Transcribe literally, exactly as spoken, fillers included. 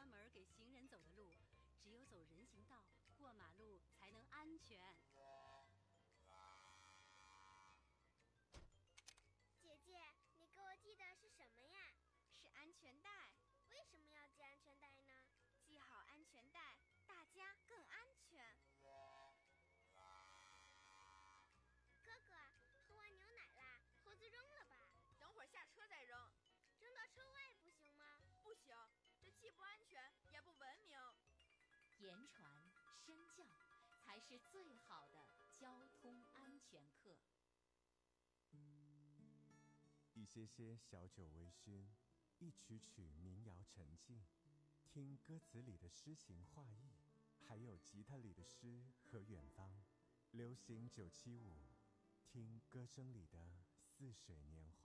专门给行人走的路，只有走人行道、过马路才能安全。 姐姐，你给我系的是什么呀？ 是安全带。 为什么要系安全带呢？ 系好安全带，大家更安全。 哥哥，喝完牛奶啦，盒子扔了吧？ 等会儿下车再扔。 扔到车外不行吗？ 不行，这既不安全也不文明。 言传身教，才是最好的交通安全课。 一些些小酒微醺，一曲曲民谣沉静，听歌词里的诗情画意，还有吉他里的诗和远方。流行九七五，听歌声里的似水年华。